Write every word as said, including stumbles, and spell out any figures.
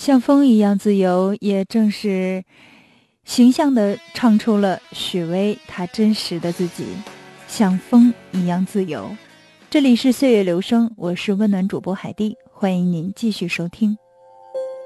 像风一样自由，也正是形象地唱出了许巍他真实的自己，像风一样自由。这里是岁月留声，我是温暖主播海蒂，欢迎您继续收听。